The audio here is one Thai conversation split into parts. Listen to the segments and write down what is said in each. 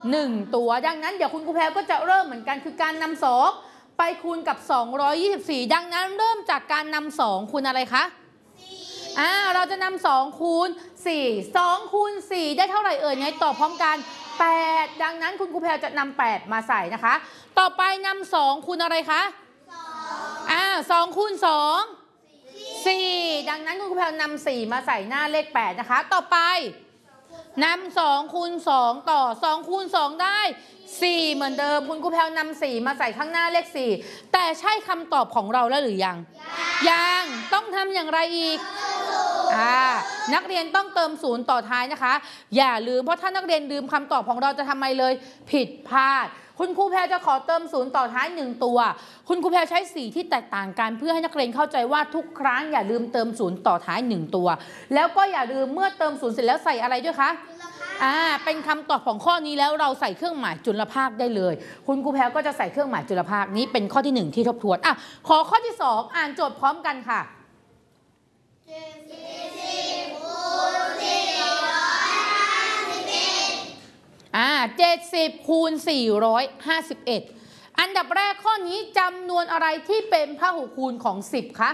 1 ตัวดังนั้นเดี๋ยวคุณครูแพรก็จะเริ่มเหมือนกันคือการนำ2ไปคูณกับ224ดังนั้นเริ่มจากการนำ2คูณอะไรคะเราจะนำ2คูณ4 2คูณ4ได้เท่าไหร่เอ่ยไงตอบพร้อมกัน8ดังนั้นคุณครูแพรจะนำ8มาใส่นะคะต่อไปนำ2คูณอะไรคะ2คูณ2 4ดังนั้นคุณครูแพรนำ4มาใส่หน้าเลข8นะคะต่อไปนำ2คูณ2ต่อ2คูณ2ได้4เหมือนเดิมคุณครูแพรนำ4มาใส่ข้างหน้าเลข4แต่ใช่คำตอบของเราแล้วหรือยังต้องทำอย่างไรอีกนักเรียนต้องเติม0ต่อท้ายนะคะอย่าลืมเพราะถ้านักเรียนลืมคำตอบของเราจะทำไมเลยผิดพลาดคุณครูแพรจะขอเติม0ต่อท้าย1ตัวคุณครูแพรใช้สีที่แตกต่างกันเพื่อให้นักเรียนเข้าใจว่าทุกครั้งอย่าลืมเติม0ต่อท้าย1ตัวแล้วก็อย่าลืมเมื่อเติม0เสร็จแล้วใส่อะไรด้วยคะเป็นคำตอบของข้อนี้แล้วเราใส่เครื่องหมายจุลภาคได้เลยคุณครูแพรก็จะใส่เครื่องหมายจุลภาคนี้เป็นข้อที่1ที่ทบทวนขอข้อที่2อ่านโจทย์พร้อมกันค่ะ70คูณ451อันดับแรกข้อนี้จำนวนอะไรที่เป็นพหุคูณของ10คะ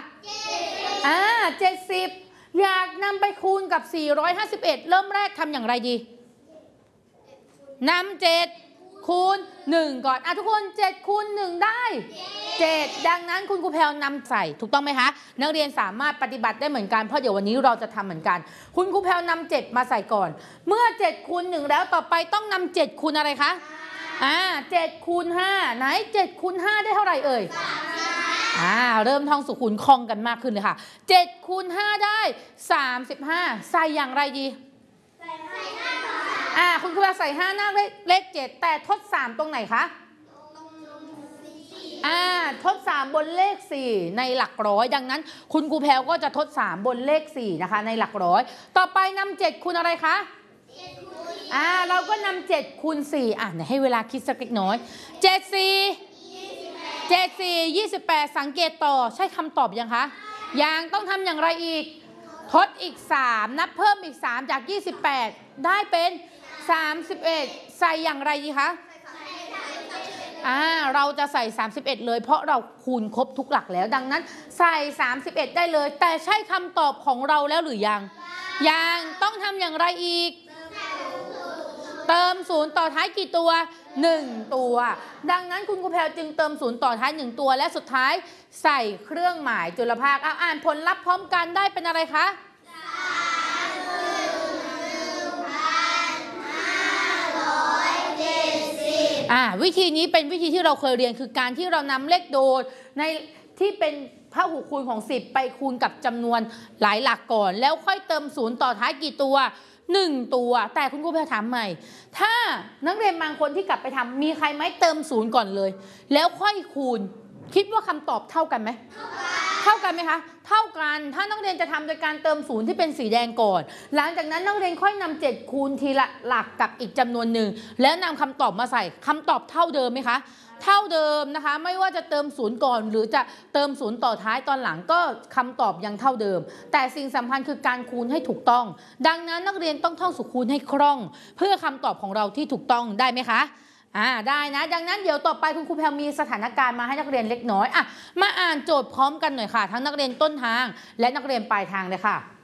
70อยากนำไปคูณกับ451เริ่มแรกทำอย่างไรดีนำ7คูณ1ก่อนทุกคน7คูณ1ได้7ดังนั้นคุณครูแพรนำใส่ถูกต้องไหมคะนักเรียนสามารถปฏิบัติได้เหมือนกันเพราะเดี๋ยววันนี้เราจะทำเหมือนกันคุณครูแพรนำ7มาใส่ก่อนเมื่อ7คูณ1แล้วต่อไปต้องนำ7คูณอะไรคะ7คูณ5ไหน7คูณ5ได้เท่าไหร่เอ่ยเริ่มท่องสุขุนคล่องกันมากขึ้นเลยค่ะ7คูณ5ได้35ใส่อย่างไรดีคุณครูใส่5หน้าเลข7แต่ทด3ตรงไหนคะทด3บนเลข4ในหลักร้อยดังนั้นคุณครูแพรก็จะทด3บนเลข4นะคะในหลักร้อยต่อไปนำ7คูณอะไรคะเราก็นำ7คูณ4เดี๋ยวให้เวลาคิดสักเล็กน้อย28สังเกตต่อใช่คำตอบยังคะยังต้องทำอย่างไรอีกทดอีก3นับเพิ่มอีก3จาก28ได้เป็น31ใส่อย่างไรดีคะเราจะใส่31เลยเพราะเราคูณครบทุกหลักแล้วดังนั้นใส่31ได้เลยแต่ใช่คำตอบของเราแล้วหรือยังต้องทำอย่างไรอีกเติม0ต่อท้ายกี่ตัว1ตัวดังนั้นคุณครูแพรจึงเติม0ต่อท้าย1ตัวและสุดท้ายใส่เครื่องหมายจุลภาคอ่านผลลัพธ์พร้อมกันได้เป็นอะไรคะวิธีนี้เป็นวิธีที่เราเคยเรียนคือการที่เรานำเลขโดดในที่เป็นพหุคูณของ10ไปคูณกับจำนวนหลายหลักก่อนแล้วค่อยเติม0ต่อท้ายกี่ตัว1ตัวแต่คุณครูแพรถามใหม่ถ้านักเรียนบางคนที่กลับไปทำมีใครไหมเติม0ก่อนเลยแล้วค่อยคูณคิดว่าคำตอบเท่ากันไหมเท่ากันไหมคะเท่ากันถ้านักเรียนจะทำโดยการเติม0ที่เป็นสีแดงก่อนหลังจากนั้นนักเรียนค่อยนำ7คูณทีละหลักกับอีกจำนวนหนึ่งแล้วนำคำตอบมาใส่คำตอบเท่าเดิมไหมคะเท่าเดิมนะคะไม่ว่าจะเติม0ก่อนหรือจะเติม0ต่อท้ายตอนหลังก็คำตอบยังเท่าเดิมแต่สิ่งสำคัญคือการคูณให้ถูกต้องดังนั้นนักเรียนต้องท่องสุขคูณให้คล่องเพื่อคำตอบของเราที่ถูกต้องได้ไหมคะได้นะดังนั้นเดี๋ยวต่อไปคุณครูแพรมีสถานการณ์มาให้นักเรียนเล็กน้อยมาอ่านโจทย์พร้อมกันหน่อยค่ะทั้งนักเรียนต้นทางและนักเรียนปลายทางเลยค่ะ